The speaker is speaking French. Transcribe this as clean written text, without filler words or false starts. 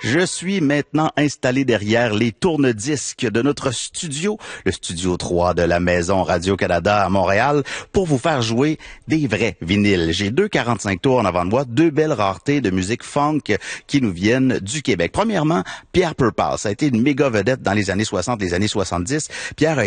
Je suis maintenant installé derrière les tourne-disques de notre studio, le studio 3 de la Maison Radio-Canada à Montréal, pour vous faire jouer des vrais vinyles. J'ai 2 45 tours en avant de moi, 2 belles raretés de musique funk qui nous viennent du Québec. Premièrement, Pierre Purpas. Ça a été une méga vedette dans les années 60, les années 70. Pierre a